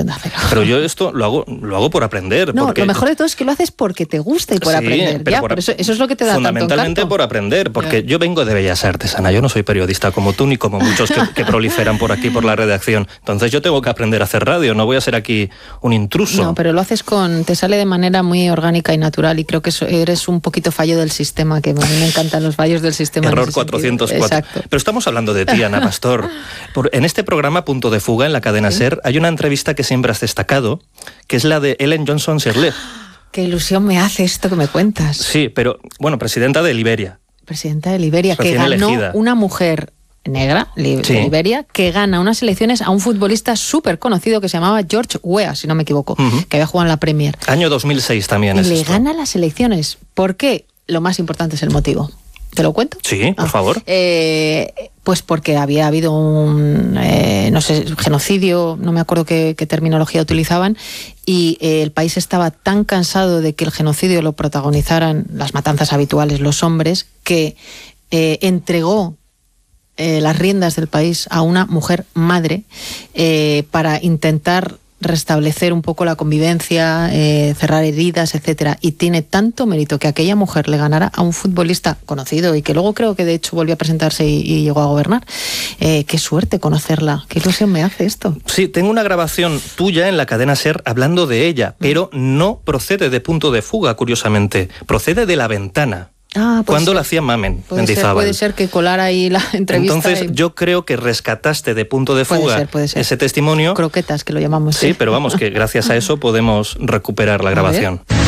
de Onda Cero. Pero yo esto lo hago por aprender. No, porque... lo mejor de todo es que lo haces porque te gusta y por aprender. Pero eso es lo que te da tanto encanto. Fundamentalmente por aprender, porque yo vengo de Bellas Artes, Ana. Yo no soy periodista como tú, ni como muchos que proliferan por aquí, por la redacción. Entonces yo tengo que aprender a hacer radio, no voy a ser aquí un intruso. No, pero lo haces te sale de manera muy orgánica y natural, y creo que eres un poquito fallo del sistema, que a mí me encantan los fallos del sistema. Error 404. Exacto. Pero estamos hablando de ti, Ana Pastor. En este programa Punto de Fuga, en la cadena SER, hay una entrevista que siempre has destacado, que es la de Ellen Johnson-Sirleaf. Qué ilusión me hace esto que me cuentas. Sí, pero, bueno, presidenta de Liberia. Presidenta de Liberia, que ganó elegida. Una mujer negra, de Liberia, que gana unas elecciones a un futbolista súper conocido que se llamaba George Weah, si no me equivoco, que había jugado en la Premier. Año 2006 también es esto. Le gana las elecciones. ¿Por qué? Lo más importante es el motivo. ¿Te lo cuento? Sí, por favor. Pues porque había habido un, genocidio, no me acuerdo qué terminología utilizaban, y el país estaba tan cansado de que el genocidio lo protagonizaran las matanzas habituales, los hombres, que entregó las riendas del país a una mujer madre para intentar restablecer un poco la convivencia, cerrar heridas, etcétera. Y tiene tanto mérito que aquella mujer le ganara a un futbolista conocido y que luego creo que de hecho volvió a presentarse y llegó a gobernar. Qué suerte conocerla, qué ilusión me hace esto. Sí, tengo una grabación tuya en la cadena SER hablando de ella, pero no procede de Punto de Fuga, curiosamente, procede de La Ventana. Cuando la hacía Mamen Mendizábal. Puede ser que colara ahí la entrevista. Entonces yo creo que rescataste de Punto de Fuga puede ser. ese testimonio. Croquetas, que lo llamamos. Sí, pero vamos, que gracias a eso podemos recuperar la grabación.